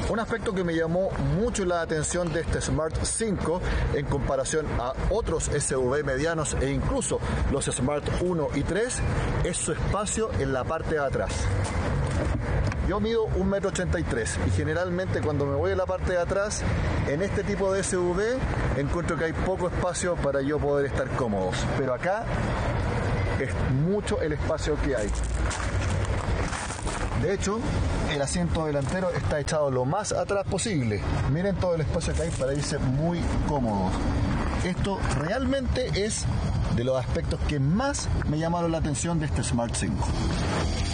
Un aspecto que me llamó mucho la atención de este Smart 5 en comparación a otros SUV medianos e incluso los Smart 1 y 3 es su espacio en la parte de atrás. Yo mido 1,83 m y generalmente cuando me voy a la parte de atrás en este tipo de SUV encuentro que hay poco espacio para yo poder estar cómodos, pero acá es mucho el espacio que hay. De hecho, el asiento delantero está echado lo más atrás posible. Miren todo el espacio que hay para irse muy cómodos. Esto realmente es de los aspectos que más me llamaron la atención de este Smart 5.